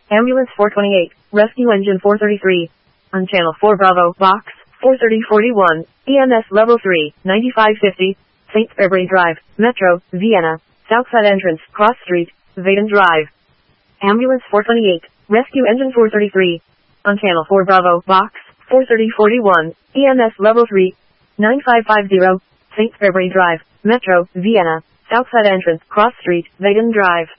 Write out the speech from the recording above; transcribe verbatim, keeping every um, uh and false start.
Ambulance four twenty-eight, Rescue Engine four thirty-three. On Channel four Bravo, Box four thirty forty-one, E M S Level three, ninety-five fifty, Saint February Drive, Metro, Vienna, Southside Entrance, Cross Street, Vaden Drive. Ambulance four twenty-eight, Rescue Engine four thirty-three. On Channel four Bravo, Box four thirty forty-one, E M S Level three, ninety-five fifty, Saint February Drive, Metro, Vienna, Southside Entrance, Cross Street, Vaden Drive.